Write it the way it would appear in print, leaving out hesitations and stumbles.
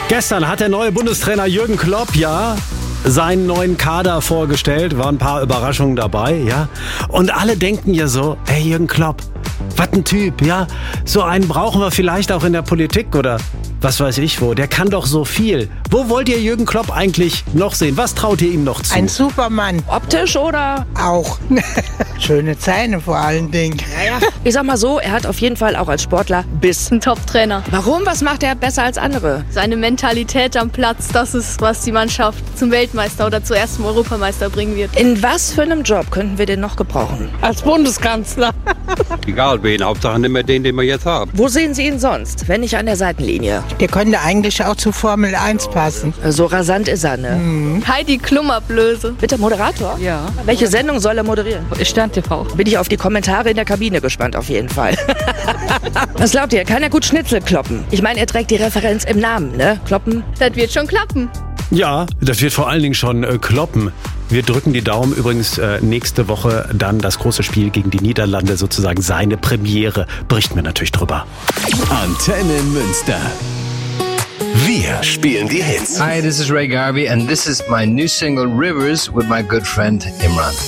Gestern hat der neue Bundestrainer Jürgen Klopp seinen neuen Kader vorgestellt. Waren ein paar Überraschungen dabei, ja. Und alle denken ja so, hey Jürgen Klopp, was ein Typ, ja. So einen brauchen wir vielleicht auch in der Politik oder was weiß ich wo. Der kann doch so viel. Wo wollt ihr Jürgen Klopp eigentlich noch sehen? Was traut ihr ihm noch zu? Ein Supermann. Optisch oder? Auch. Schöne Zähne vor allen Dingen. Ich sag mal so, er hat auf jeden Fall auch als Sportler Biss. Ein Top-Trainer. Warum? Was macht er besser als andere? Seine Mentalität am Platz, das ist, was die Mannschaft zum Weltmeister oder zu ersten Europameister bringen wird. In was für einem Job könnten wir den noch gebrauchen? Als Bundeskanzler. Egal wen, Hauptsache nicht mehr den wir jetzt haben. Wo sehen Sie ihn sonst, wenn nicht an der Seitenlinie? Der könnte eigentlich auch zu Formel 1 passen. So rasant ist er, ne? Heidi Klum-Ablöse. Bitte Moderator? Ja. Welche Sendung soll er moderieren? Stern TV. Bin ich auf die Kommentare in der Kabine gespannt, auf jeden Fall. Was glaubt ihr? Kann er gut Schnitzel kloppen? Ich meine, er trägt die Referenz im Namen, ne? Kloppen? Das wird schon klappen. Ja, das wird vor allen Dingen schon kloppen. Wir drücken die Daumen. Übrigens nächste Woche dann das große Spiel gegen die Niederlande, sozusagen seine Premiere. Berichten wir natürlich drüber. Antenne Münster. Wir spielen die Hits. Hi, this is Ray Garvey and this is my new single Rivers with my good friend Imran.